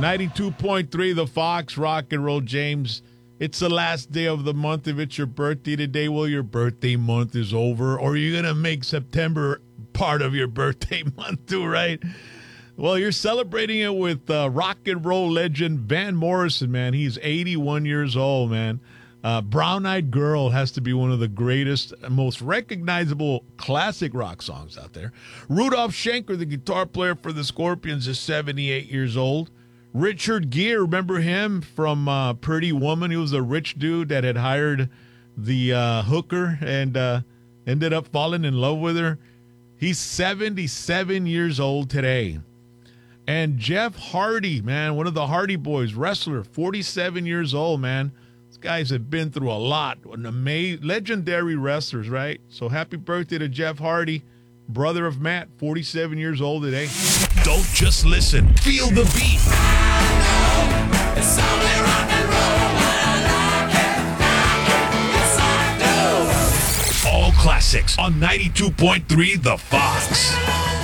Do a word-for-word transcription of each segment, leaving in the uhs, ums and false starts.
ninety-two point three The Fox, rock and roll, James. It's the last day of the month. If it's your birthday today, well, your birthday month is over. Or you're going to make September part of your birthday month too, right? Well, you're celebrating it with uh, rock and roll legend Van Morrison, man. He's eighty-one years old, man. Uh, Brown Eyed Girl has to be one of the greatest, most recognizable classic rock songs out there. Rudolph Schenker, the guitar player for the Scorpions, is seventy-eight years old. Richard Gere, remember him from uh, Pretty Woman? He was a rich dude that had hired the uh, hooker and uh, ended up falling in love with her. He's seventy-seven years old today. And Jeff Hardy, man, one of the Hardy Boys, wrestler, forty-seven years old, man. These guys have been through a lot. An amazing, legendary wrestlers, right? So happy birthday to Jeff Hardy, brother of Matt, forty-seven years old today. Don't just listen. Feel the beat. It's only rock and roll. I like it. Yes, I do. All classics on ninety-two point three The Fox.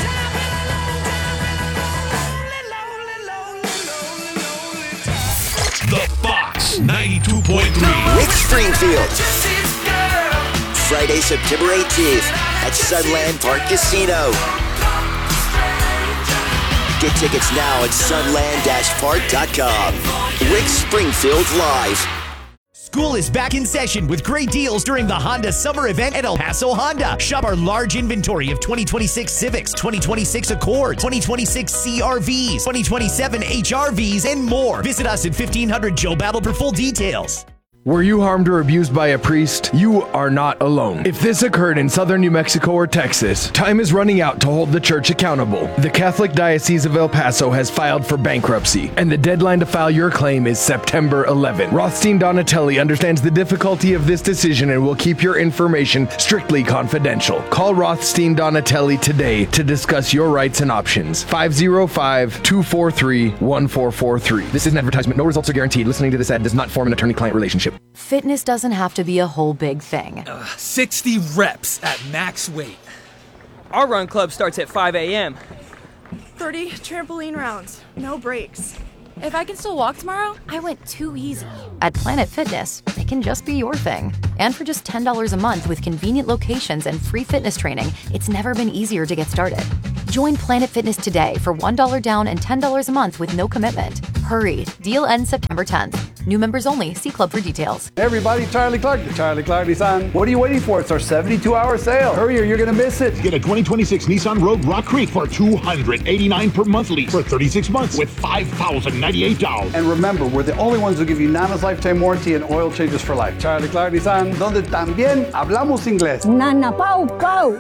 The Fox, ninety-two point three. Rick Springfield. Friday, September eighteenth at Sunland Park Casino. Get tickets now at sunland dash park dot com. Rick Springfield Live. School is back in session with great deals during the Honda Summer Event at El Paso Honda. Shop our large inventory of twenty twenty-six Civics, twenty twenty-six Accords, twenty twenty-six C R Vs, twenty twenty-seven H R Vs, and more. Visit us at fifteen hundred Joe Battle for full details. Were you harmed or abused by a priest? You are not alone. If this occurred in southern New Mexico or Texas, time is running out to hold the church accountable. The Catholic Diocese of El Paso has filed for bankruptcy, and the deadline to file your claim is September eleventh. Rothstein Donatelli understands the difficulty of this decision and will keep your information strictly confidential. Call Rothstein Donatelli today to discuss your rights and options. five oh five, two four three, one four four three. This is an advertisement. No results are guaranteed. Listening to this ad does not form an attorney-client relationship. Fitness doesn't have to be a whole big thing. Uh, sixty reps at max weight. Our run club starts at five a.m. thirty trampoline rounds, no breaks. If I can still walk tomorrow, I went too easy. At Planet Fitness, it can just be your thing. And for just ten dollars a month with convenient locations and free fitness training, it's never been easier to get started. Join Planet Fitness today for one dollar down and ten dollars a month with no commitment. Hurry, deal ends September tenth. New members only. See club for details. Hey everybody, Charlie Clark, the Charlie Clark Nissan. What are you waiting for? It's our seventy-two hour sale. Hurry or you're going to miss it. Get a twenty twenty-six Nissan Rogue Rock Creek for two hundred eighty-nine dollars per month lease for thirty-six months with five thousand ninety-eight dollars. And remember, we're the only ones who give you Nana's lifetime warranty and oil changes for life. Charlie Clark Nissan, donde también hablamos inglés. Nana Pau Go.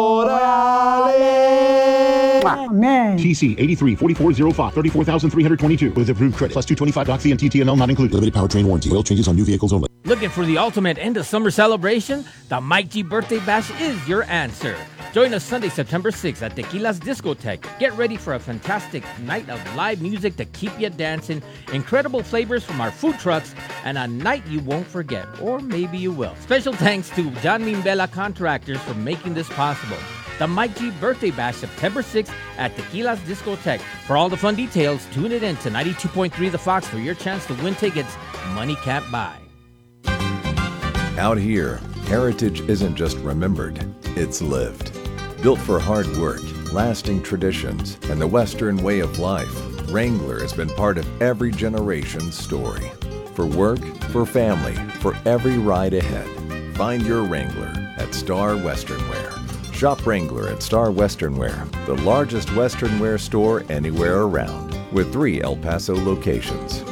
Orale. Amen. T C eighty-three forty-four oh five, thirty-four thousand three hundred twenty-two with approved credit plus two twenty-five doc fee and T T N L not included. Limited powertrain warranty. Oil changes on new vehicles only. Looking for the ultimate end of summer celebration? The Mike G Birthday Bash is your answer. Join us Sunday, September sixth at Tequila's Discotheque. Get ready for a fantastic night of live music to keep you dancing, incredible flavors from our food trucks, and a night you won't forget, or maybe you will. Special thanks to John Mimbela Contractors for making this possible. The Mike G Birthday Bash, September sixth at Tequila's Discotheque. For all the fun details, tune it in to ninety-two point three The Fox for your chance to win tickets money can't buy. Out here, heritage isn't just remembered, it's lived. Built for hard work, lasting traditions, and the Western way of life, Wrangler has been part of every generation's story. For work, for family, for every ride ahead. Find your Wrangler at Star Western Wear. Shop Wrangler at Star Western Wear, the largest Western wear store anywhere around, with three El Paso locations.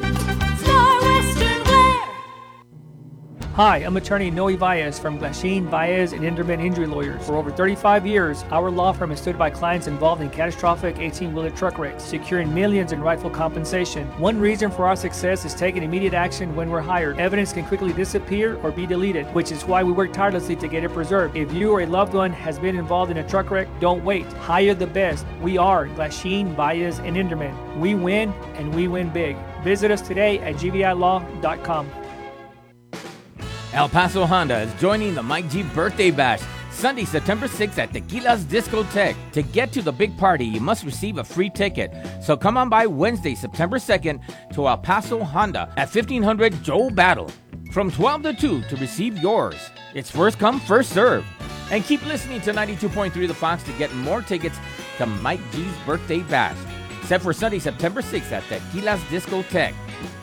Hi, I'm attorney Noe Valles from Glasheen, Valles, and Inderman Injury Lawyers. For over thirty-five years, our law firm has stood by clients involved in catastrophic eighteen-wheeler truck wrecks, securing millions in rightful compensation. One reason for our success is taking immediate action when we're hired. Evidence can quickly disappear or be deleted, which is why we work tirelessly to get it preserved. If you or a loved one has been involved in a truck wreck, don't wait. Hire the best. We are Glasheen, Valles, and Inderman. We win, and we win big. Visit us today at G V I law dot com. El Paso Honda is joining the Mike G Birthday Bash Sunday, September sixth at Tequila's Discotheque. To get to the big party, you must receive a free ticket. So come on by Wednesday, September second to El Paso Honda at fifteen hundred Joe Battle from twelve to two to receive yours. It's first come, first serve. And keep listening to ninety-two point three The Fox to get more tickets to Mike G's Birthday Bash. Set for Sunday, September sixth at Tequila's Discotheque.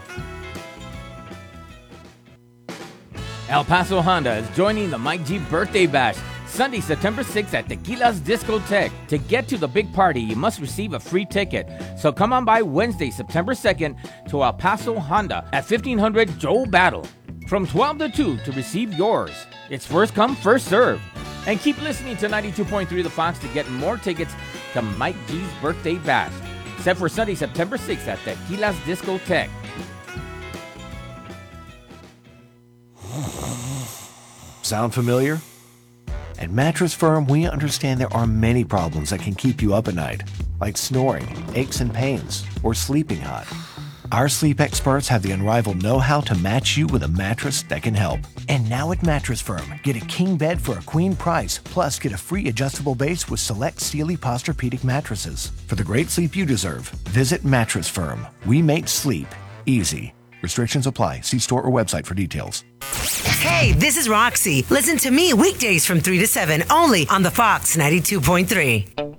El Paso Honda is joining the Mike G Birthday Bash Sunday, September sixth at Tequila's Discotheque. To get to the big party, you must receive a free ticket. So come on by Wednesday, September second to El Paso Honda at fifteen hundred Joe Battle from twelve to two to receive yours. It's first come, first serve. And keep listening to ninety-two point three The Fox to get more tickets to Mike G's Birthday Bash. Set for Sunday, September sixth at Tequila's Discotheque. Sound familiar? At Mattress Firm, we understand there are many problems that can keep you up at night, like snoring, aches and pains, or sleeping hot. Our sleep experts have the unrivaled know-how to match you with a mattress that can help. And now at Mattress Firm, get a king bed for a queen price, plus get a free adjustable base with select Sealy Posturepedic mattresses. For the great sleep you deserve, visit Mattress Firm. We make sleep easy. Restrictions apply. See store or website for details. Hey, this is Roxy. Listen to me weekdays from three to seven only on the Fox ninety-two point three.